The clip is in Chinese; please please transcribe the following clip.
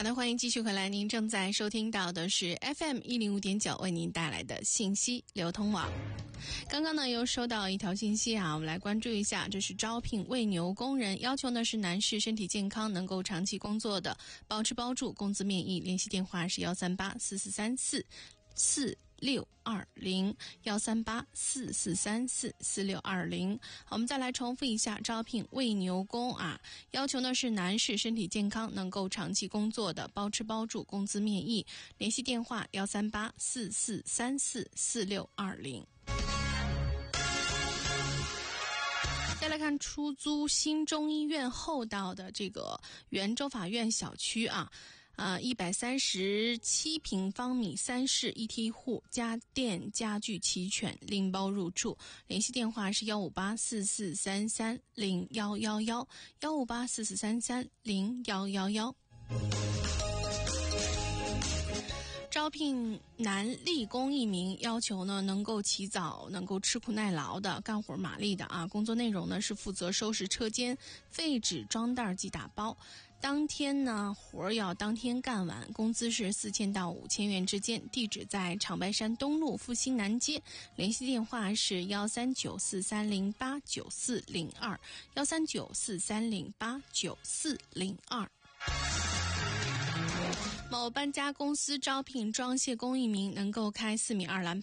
的，欢迎继续回来，您正在收听到的是 FM105.9 为您带来的信息流通网。刚刚呢又收到一条信息啊，我们来关注一下，这是招聘喂牛工人，要求呢是男士身体健康，能够长期工作的，包吃包住，工资免疫，联系电话是1384434613844344620。我们再来重复一下，招聘喂牛工啊，要求呢是男士身体健康，能够长期工作的，包吃包住，工资免疫，联系电话13844344620。再来看出租新中医院后道的这个原州法院小区啊，137平方米3室1梯户，家电家具齐全，拎包入住。联系电话是15844330111，15844330111。招聘男力工1名，要求呢能够起早，能够吃苦耐劳的，干活马力的啊。工作内容呢是负责收拾车间废纸装袋及打包。当天呢活要当天干完，工资是4000到5000元之间，地址在长白山东路复兴南街，联系电话是13943089402，13943089402。某搬家公司招聘装卸工1名，能够开4米2栏